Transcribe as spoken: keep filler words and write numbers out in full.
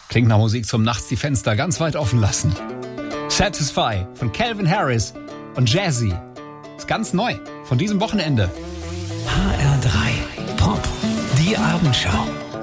Klingt nach Musik zum Nachts die Fenster ganz weit offen lassen. Satisfy von Calvin Harris und Jazzy. Ist ganz neu von diesem Wochenende. H R drei Pop, die Abendschau.